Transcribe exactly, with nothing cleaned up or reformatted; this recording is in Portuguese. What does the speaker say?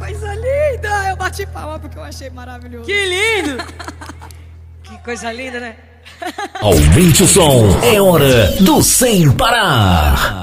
coisa linda! Eu bati palma porque eu achei maravilhoso. Que lindo! Que coisa linda, né? Aumente o som, é hora do Sem Parar.